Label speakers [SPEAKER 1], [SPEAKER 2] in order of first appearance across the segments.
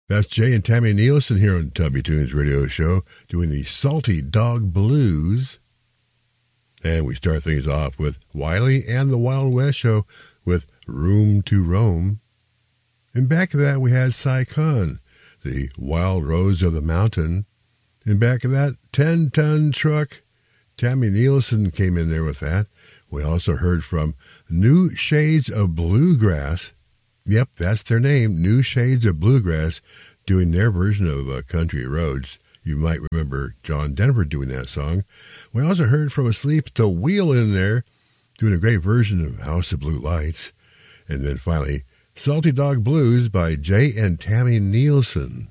[SPEAKER 1] That's Jay and Tammy Nielsen here on Tubby Tunes Radio Show doing the Salty Dog Blues. And we start things off with Wiley and the Wild West Show with Room to Roam. And back of that we had Cy Khan, the Wild Rose of the Mountain. And back of that, 10-Ton Truck. Tammy Nielsen came in there with that. We also heard from New Shades of Bluegrass. Yep, that's their name, New Shades of Bluegrass, doing their version of Country Roads. You might remember John Denver doing that song. We also heard from Asleep to Wheel in there, doing a great version of House of Blue Lights. And then finally, Salty Dog Blues by Jay and Tammy Nielsen.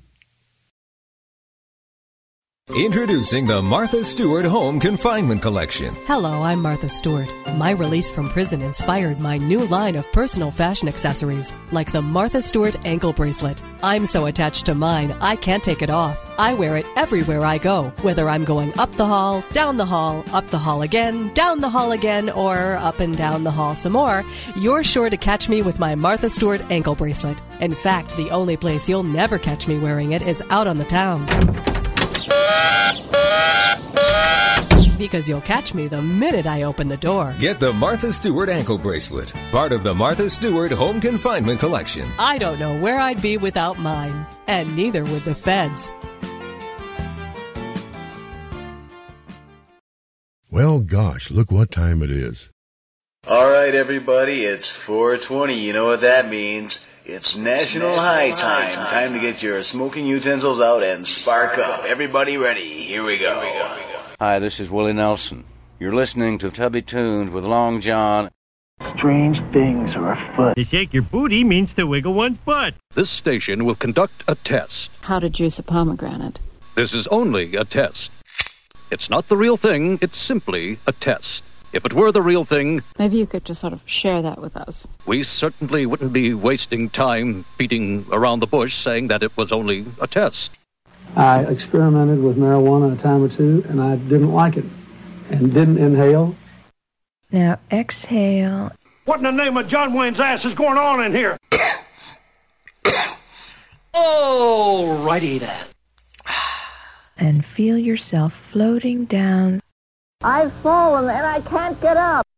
[SPEAKER 2] Introducing the Martha Stewart Home Confinement Collection.
[SPEAKER 3] Hello, I'm Martha Stewart. My release from prison inspired my new line of personal fashion accessories, like the Martha Stewart ankle bracelet. I'm so attached to mine, I can't take it off. I wear it everywhere I go, whether I'm going up the hall, down the hall, up the hall again, down the hall again, or up and down the hall some more. You're sure to catch me with my Martha Stewart ankle bracelet. In fact, the only place you'll never catch me wearing it is out on the town. Because you'll catch me the minute I open the door.
[SPEAKER 2] Get the Martha Stewart ankle bracelet, part of the Martha Stewart Home Confinement Collection.
[SPEAKER 3] I don't know where I'd be without mine, and neither would the feds.
[SPEAKER 1] Well, gosh, look what time it is.
[SPEAKER 4] All right, everybody, it's 4:20. You know what that means. It's National High Time. Time to get your smoking utensils out and spark up. Everybody ready? Here we go.
[SPEAKER 5] Hi, this is Willie Nelson. You're listening to Tubby Tunes with Long John.
[SPEAKER 6] Strange things are afoot.
[SPEAKER 7] To shake your booty means to wiggle one's butt.
[SPEAKER 8] This station will conduct a test.
[SPEAKER 9] How to juice a pomegranate.
[SPEAKER 8] This is only a test. It's not the real thing, it's simply a test. If it were the real thing...
[SPEAKER 9] Maybe you could just sort of share that with us.
[SPEAKER 8] We certainly wouldn't be wasting time beating around the bush saying that it was only a test.
[SPEAKER 6] I experimented with marijuana a time or two, and I didn't like it, and didn't inhale.
[SPEAKER 10] Now exhale.
[SPEAKER 7] What in the name of John Wayne's ass is going on in here?
[SPEAKER 6] Oh, righty then.
[SPEAKER 10] And feel yourself floating down.
[SPEAKER 11] I've fallen and I can't get up.